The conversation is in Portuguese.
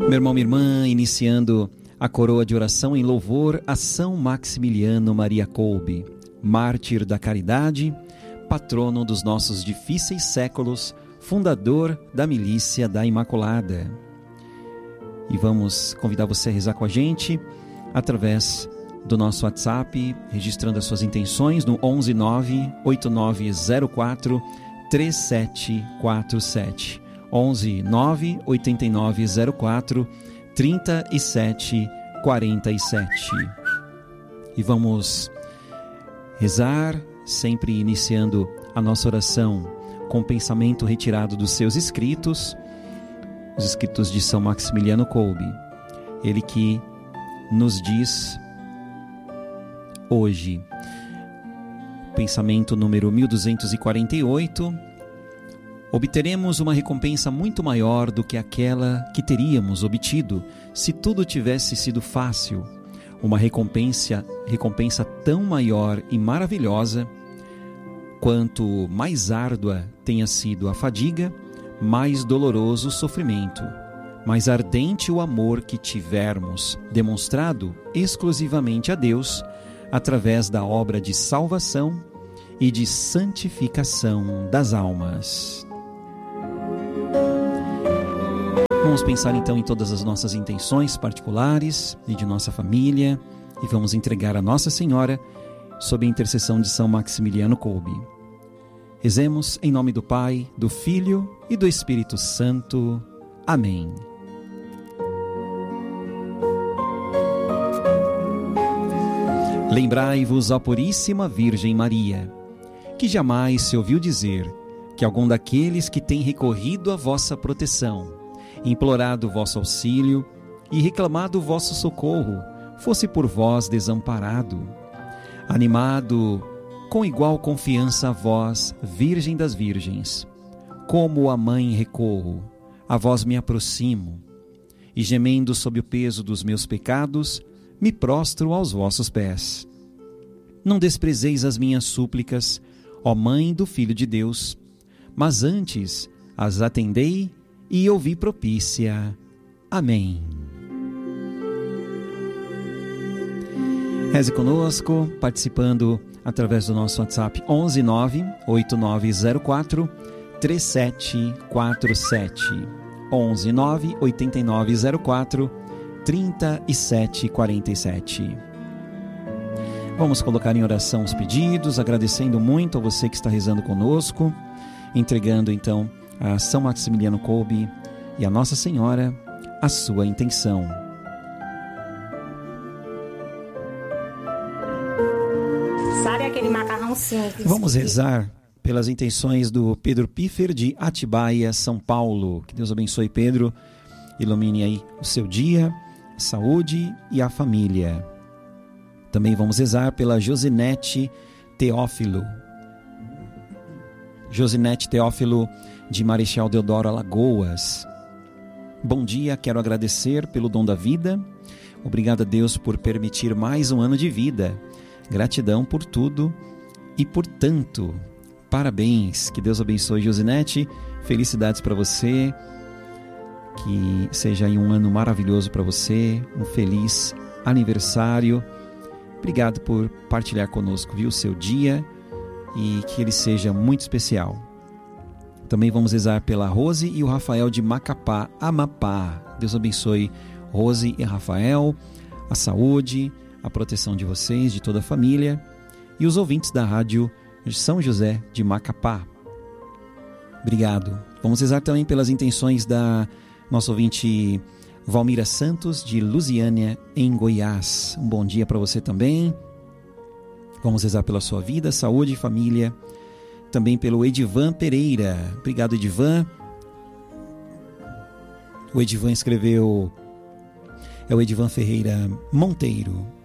Meu irmão, minha irmã, iniciando a coroa de oração em louvor a São Maximiliano Maria Kolbe, mártir da caridade, patrono dos nossos difíceis séculos, fundador da Milícia da Imaculada. E vamos convidar você a rezar com a gente através do nosso WhatsApp, registrando as suas intenções no 119-8904-3747. 119-8904-3747. E vamos rezar, sempre iniciando a nossa oração com o pensamento retirado dos seus escritos, os escritos de São Maximiliano Kolbe. Ele que nos diz hoje, pensamento número 1248, obteremos uma recompensa muito maior do que aquela que teríamos obtido se tudo tivesse sido fácil. Uma recompensa tão maior e maravilhosa, quanto mais árdua tenha sido a fadiga, mais doloroso o sofrimento, mais ardente o amor que tivermos demonstrado exclusivamente a Deus através da obra de salvação e de santificação das almas. Vamos pensar então em todas as nossas intenções particulares e de nossa família e vamos entregar a Nossa Senhora sob a intercessão de São Maximiliano Kolbe. Rezemos em nome do Pai, do Filho e do Espírito Santo. Amém. Lembrai-vos, ó Puríssima Virgem Maria, que jamais se ouviu dizer que algum daqueles que tem recorrido à vossa proteção, implorado vosso auxílio e reclamado vosso socorro, fosse por vós desamparado. Animado com igual confiança a vós, Virgem das Virgens, como a mãe recorro, a vós me aproximo, e gemendo sob o peso dos meus pecados, me prostro aos vossos pés. Não desprezeis as minhas súplicas, ó Mãe do Filho de Deus, mas antes as atendei e ouvi propícia. Amém. Reze conosco, participando através do nosso WhatsApp 119-8904-3747. 119-8904-3747. Vamos colocar em oração os pedidos, agradecendo muito a você que está rezando conosco, entregando então a São Maximiliano Kolbe e a Nossa Senhora a sua intenção. Sabe aquele macarrão simples? Vamos rezar pelas intenções do Pedro Piffer de Atibaia, São Paulo. Que Deus abençoe, Pedro, ilumine aí o seu dia, a saúde e a família. Também vamos rezar pela Josinete Teófilo. Josinete Teófilo de Marechal Deodoro, Alagoas. Bom dia, quero agradecer pelo dom da vida. Obrigado a Deus por permitir mais um ano de vida. Gratidão por tudo e por tanto. Parabéns, que Deus abençoe, Josinete. Felicidades para você. Que seja aí um ano maravilhoso para você. Um feliz aniversário. Obrigado por partilhar conosco, viu, o seu dia e que ele seja muito especial. Também vamos rezar pela Rose e o Rafael de Macapá, Amapá. Deus abençoe Rose e Rafael, a saúde, a proteção de vocês, de toda a família e os ouvintes da rádio São José de Macapá. Obrigado. Vamos rezar também pelas intenções da nossa ouvinte Valmira Santos de Lusiânia, em Goiás. Um bom dia para você também. Vamos rezar pela sua vida, saúde e família. Também pelo Edivan Pereira. Obrigado, Edivan. O Edivan escreveu... É o Edivan Ferreira Monteiro.